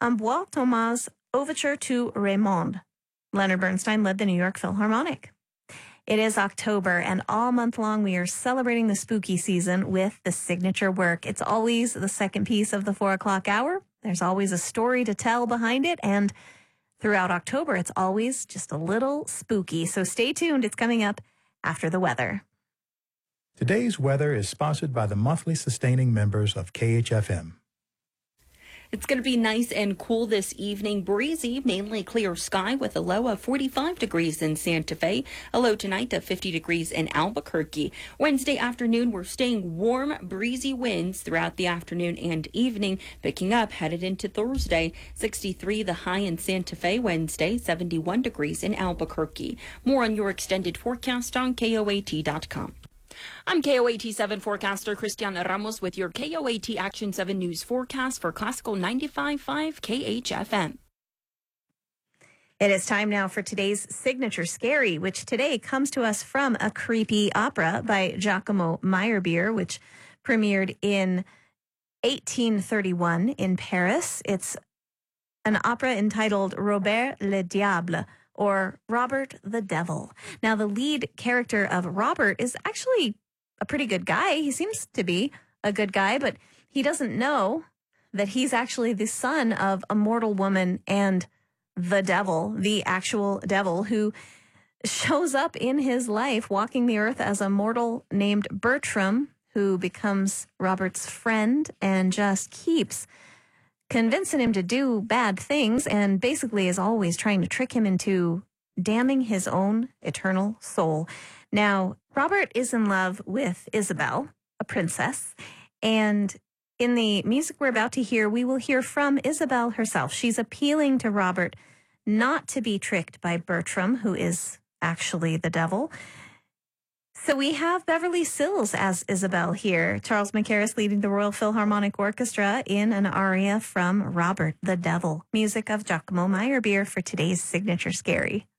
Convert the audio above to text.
Un Bois Thomas' Overture to Raymond. Leonard Bernstein led the New York Philharmonic. It is October, and all month long we are celebrating the spooky season with the signature work. It's always the second piece of the 4 o'clock hour. There's always a story to tell behind it, and throughout October, it's always just a little spooky. So stay tuned. It's coming up after the weather. Today's weather is sponsored by the monthly sustaining members of KHFM. It's going to be nice and cool this evening. Breezy, mainly clear sky with a low of 45 degrees in Santa Fe, a low tonight of 50 degrees in Albuquerque. Wednesday afternoon, we're staying warm, breezy winds throughout the afternoon and evening, picking up headed into Thursday. 63 the high in Santa Fe Wednesday, 71 degrees in Albuquerque. More on your extended forecast on KOAT.com. I'm KOAT 7 forecaster Cristiana Ramos with your KOAT Action 7 News forecast for Classical 95.5 KHFM. It is time now for today's Signature Scary, which today comes to us from a creepy opera by Giacomo Meyerbeer, which premiered in 1831 in Paris. It's an opera entitled Robert le Diable, or Robert the Devil. Now, the lead character of Robert is actually a pretty good guy. He seems to be a good guy, but he doesn't know that he's actually the son of a mortal woman and the devil, the actual devil, who shows up in his life walking the earth as a mortal named Bertram, who becomes Robert's friend and just keeps convincing him to do bad things and basically is always trying to trick him into damning his own eternal soul. Now, Robert is in love with Isabel, a princess, and in the music we're about to hear, we will hear from Isabel herself. She's appealing to Robert not to be tricked by Bertram, who is actually the devil. So we have Beverly Sills as Isabel here. Charles Mackerras leading the Royal Philharmonic Orchestra in an aria from Robert the Devil. Music of Giacomo Meyerbeer for today's Signature Scary.